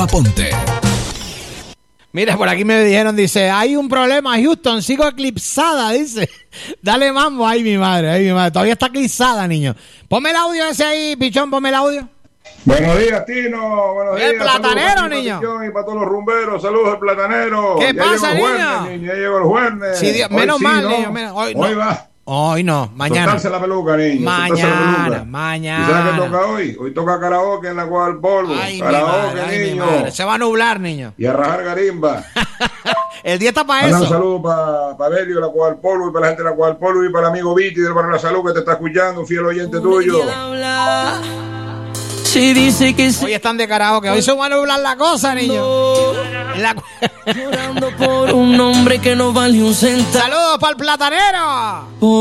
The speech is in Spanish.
Aponte. Mira, por aquí me dijeron, dice, hay un problema, Houston, sigo eclipsada, dice. Dale mambo, ay mi madre, todavía está eclipsada, niño. Ponme el audio ese ahí, pichón, ponme el audio. Buenos días, Tino, buenos días. El platanero, niño. Y para todos los rumberos, saludos al platanero. ¿Qué ya pasa, llegó el niño? jueves, niño? Ya llegó el jueves. Sí, Dios, menos sí, mal, ¿no? niño, hoy no. Hoy va. Hoy no, mañana. Soltarse la peluca, niño. Mañana. ¿Y sabes qué toca hoy? Hoy toca karaoke en la Cueva del Polvo. Ay, karaoke, mi niño. madre. Se va a nublar, niño. Y a rajar garimba. El día está para Un eso. saludo para Belio de la Cueva del Polvo y para la gente de la Cueva del Polvo y para el amigo Viti del Barrio de la Salud que te está escuchando, un fiel oyente tuyo. Si dice que Hoy están de karaoke. Hoy se va a nublar la cosa, niño. llorando por un hombre que no vale un centavo. Saludos para el platanero.